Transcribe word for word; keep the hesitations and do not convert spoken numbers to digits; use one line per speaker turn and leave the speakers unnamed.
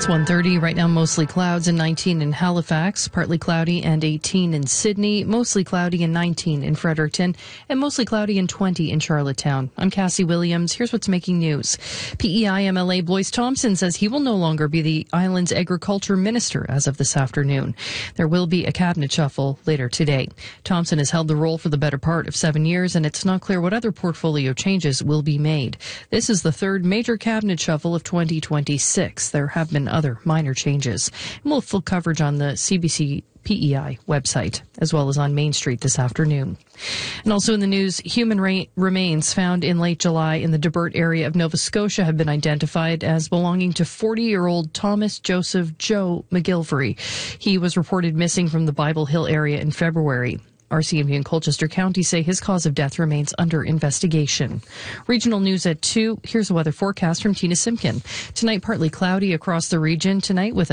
It's one thirty right now, mostly clouds and nineteen in Halifax, partly cloudy and eighteen in Sydney, mostly cloudy and nineteen in Fredericton, and mostly cloudy and twenty in Charlottetown. I'm Cassie Williams. Here's what's making news. P E I M L A Blois Thompson says he will no longer be the island's agriculture minister as of this afternoon. There will be a cabinet shuffle later today. Thompson has held the role for the better part of seven years, and it's not clear what other portfolio changes will be made. This is the third major cabinet shuffle of twenty twenty-six. There have been other minor changes. And we'll have full coverage on the C B C P E I website, as well as on Main Street this afternoon. And also in the news, human ra- remains found in late July in the Debert area of Nova Scotia have been identified as belonging to forty-year-old Thomas Joseph Joe McGilvery. He was reported missing from the Bible Hill area in February. R C M P and Colchester County say his cause of death remains under investigation. Regional news at two. Here's a weather forecast from Tina Simpkin. Tonight, partly cloudy across the region. Tonight with a